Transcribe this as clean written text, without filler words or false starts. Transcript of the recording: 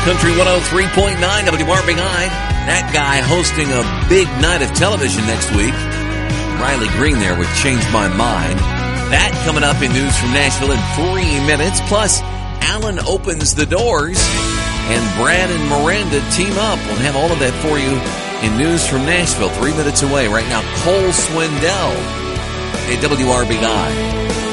Country 103.9 WRBI. That guy hosting a big night of television next week. Riley Green there with Change My Mind. That coming up in News from Nashville in 3 minutes. Plus, Alan opens the doors and Brad and Miranda team up. We'll have all of that for you in News from Nashville. 3 minutes away right now. Cole Swindell at WRBI.